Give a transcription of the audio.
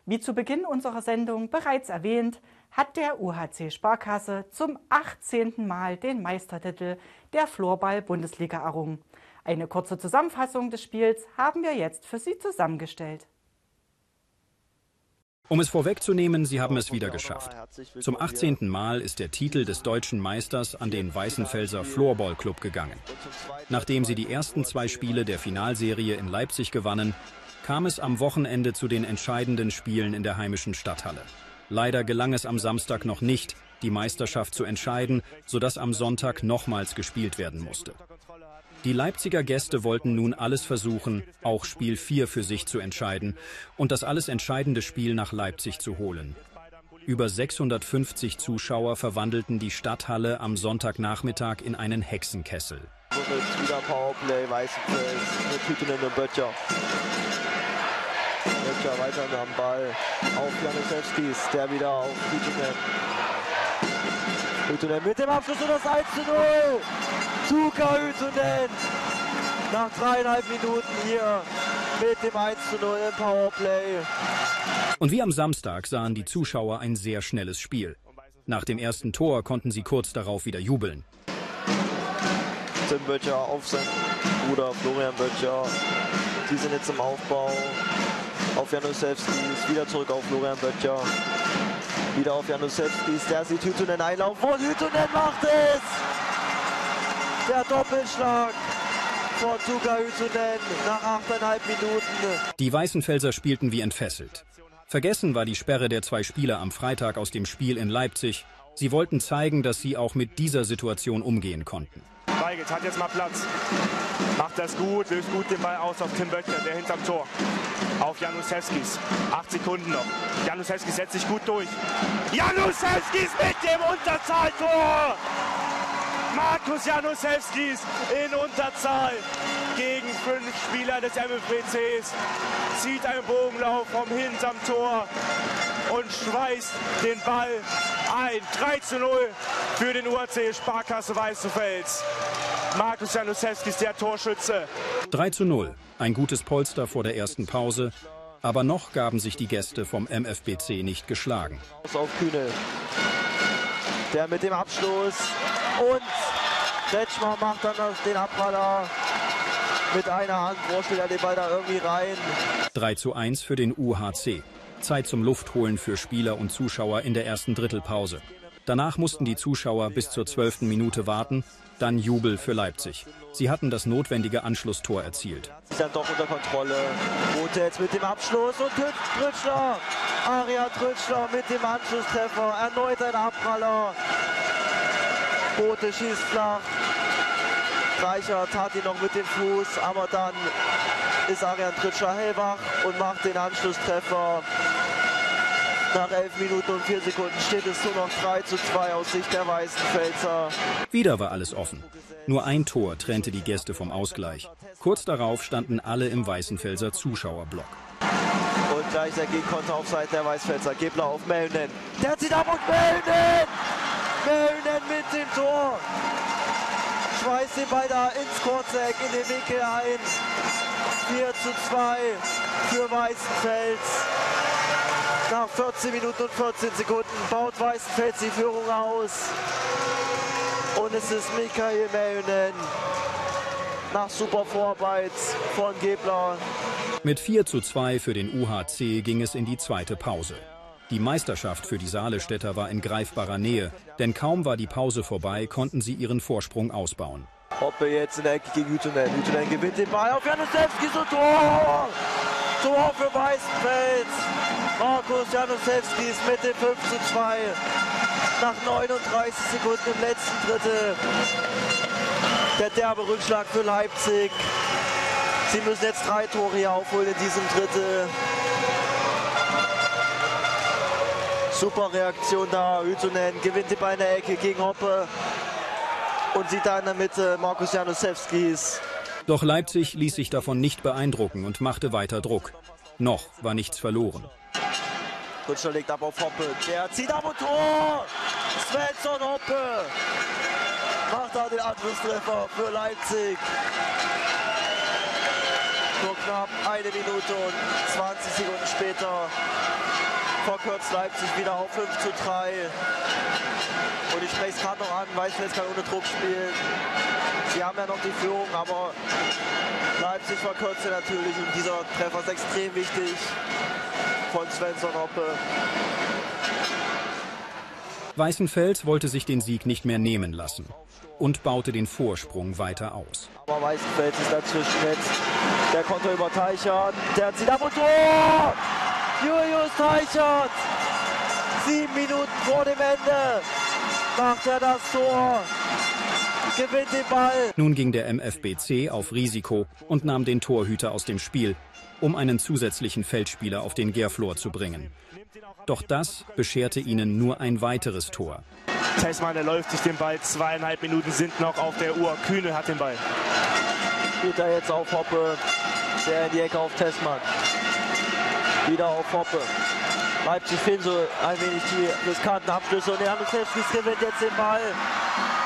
Wie zu Beginn unserer Sendung bereits erwähnt, hat der UHC Sparkasse zum 18. Mal den Meistertitel der Floorball-Bundesliga errungen. Eine kurze Zusammenfassung des Spiels haben wir jetzt für Sie zusammengestellt. Um es vorwegzunehmen, sie haben es wieder geschafft. Zum 18. Mal ist der Titel des deutschen Meisters an den Weißenfelser Floorball Club gegangen. Nachdem sie die ersten 2 Spiele der Finalserie in Leipzig gewannen, kam es am Wochenende zu den entscheidenden Spielen in der heimischen Stadthalle. Leider gelang es am Samstag noch nicht, die Meisterschaft zu entscheiden, sodass am Sonntag nochmals gespielt werden musste. Die Leipziger Gäste wollten nun alles versuchen, auch Spiel 4 für sich zu entscheiden und das alles entscheidende Spiel nach Leipzig zu holen. Über 650 Zuschauer verwandelten die Stadthalle am Sonntagnachmittag in einen Hexenkessel. Und wieder Powerplay, Weißenfels, mit Hüttunen und Böttcher. Böttcher weiter am Ball auf Januszewskis, der wieder auf Hüttunen. Hüttunen mit dem Abschluss und das 1:0. Tuukka Hüttunen nach 3,5 Minuten hier mit dem 1:0 im Powerplay. Und wie am Samstag sahen die Zuschauer ein sehr schnelles Spiel. Nach dem ersten Tor konnten sie kurz darauf wieder jubeln. Tim Böttcher auf seinen Bruder Florian Böttcher. Die sind jetzt im Aufbau auf Januszewskis, wieder zurück auf Florian Böttcher. Wieder auf Januszewskis, der sieht Hüttunen einlaufen und Hüttunen macht es! Der Doppelschlag von Tuukka Hüttunen nach 8,5 Minuten. Die Weißenfelser spielten wie entfesselt. Vergessen war die Sperre der 2 Spieler am Freitag aus dem Spiel in Leipzig. Sie wollten zeigen, dass sie auch mit dieser Situation umgehen konnten. Weigelt hat jetzt mal Platz. Macht das gut, löst gut den Ball aus auf Tim Böttcher, der hinterm Tor. Auf Januszewskis. 8 Sekunden noch. Januszewskis setzt sich gut durch. Januszewskis mit dem Unterzahltor! Markus Januszewskis in Unterzahl gegen 5 Spieler des MFBCs. Zieht einen Bogenlauf vom hinterm Tor und schweißt den Ball ein. 3:0 für den UHC Sparkasse Weißenfels. Markus Januszewskis, der Torschütze. 3:0, ein gutes Polster vor der ersten Pause. Aber noch gaben sich die Gäste vom MFBC nicht geschlagen. Auf Kühne. Der mit dem Abschluss. Und Kretschmer macht dann den Abpraller mit einer Hand. Wurschtelt er den Ball da irgendwie rein. 3:1 für den UHC. Zeit zum Luftholen für Spieler und Zuschauer in der ersten Drittelpause. Danach mussten die Zuschauer bis zur 12. Minute warten. Dann Jubel für Leipzig. Sie hatten das notwendige Anschlusstor erzielt. Ist dann doch unter Kontrolle. Bote jetzt mit dem Abschluss und Trütschler. Arian Trütschler mit dem Anschlusstreffer. Erneut ein Abpraller. Bote schießt flach. Reichert hat ihn noch mit dem Fuß, aber dann ist Arian Trütschler hellwach und macht den Anschlusstreffer. Nach 11 Minuten und 4 Sekunden steht es nur noch 3:2 aus Sicht der Weißenfelser. Wieder war alles offen. Nur ein Tor trennte die Gäste vom Ausgleich. Kurz darauf standen alle im Weißenfelser Zuschauerblock. Und gleich der Gegenkonter auf Seite der Weißenfelser. Gebler auf Mellnen. Der zieht ab und Mellnen! Mellnen mit dem Tor. Schmeißt den Ball da ins Kurzeck, in den Winkel ein. 4:2 für Weißenfels. Nach 14 Minuten und 14 Sekunden baut Weißenfels die Führung aus. Und es ist Michael Mellnen nach super Vorarbeit von Gebler. Mit 4:2 für den UHC ging es in die zweite Pause. Die Meisterschaft für die Saalestetter war in greifbarer Nähe, denn kaum war die Pause vorbei, konnten sie ihren Vorsprung ausbauen. Hoppe jetzt in der Ecke gegen Hüttunen. Hüttunen gewinnt den Ball auf Januszewskis und Tor! Tor für Weißenfels. Markus Januszewskis mit dem 5:2. Nach 39 Sekunden im letzten Drittel. Der derbe Rückschlag für Leipzig. Sie müssen jetzt 3 Tore hier aufholen in diesem Drittel. Super Reaktion da. Hüttunen gewinnt den Ball in der Ecke gegen Hoppe. Und sieht da in der Mitte Markus Januszewskis. Doch Leipzig ließ sich davon nicht beeindrucken und machte weiter Druck. Noch war nichts verloren. Trütschler legt ab auf Hoppe. Der zieht ab und Tor! Svensson Hoppe macht da den Anschlusstreffer für Leipzig. Nur knapp 1 Minute und 20 Sekunden später verkürzt Leipzig wieder auf 5:3. Und ich spreche es gerade noch an, Weißfels kann ohne Druck spielen. Sie haben ja noch die Führung, aber Leipzig verkürzt natürlich. Und dieser Treffer ist extrem wichtig von Svensson Hoppe. Weißenfels wollte sich den Sieg nicht mehr nehmen lassen und baute den Vorsprung weiter aus. Aber Weißenfels ist dazwischen jetzt. Der Konter über Teichert. Der zieht ab und Tor! Julius Teichert! 7 Minuten vor dem Ende macht er das Tor. Gewinnt den Ball. Nun ging der MFBC auf Risiko und nahm den Torhüter aus dem Spiel, um einen zusätzlichen Feldspieler auf den Gärflor zu bringen. Doch das bescherte ihnen nur ein weiteres Tor. Tessmann, der läuft sich den Ball. 2,5 Minuten sind noch auf der Uhr. Kühne hat den Ball. Spielt er jetzt auf Hoppe. Der in die Ecke auf Tessmann. Wieder auf Hoppe. Leipzig fehlen so ein wenig die riskanten Abschlüsse. Und Janus Heskis gewinnt jetzt den Ball.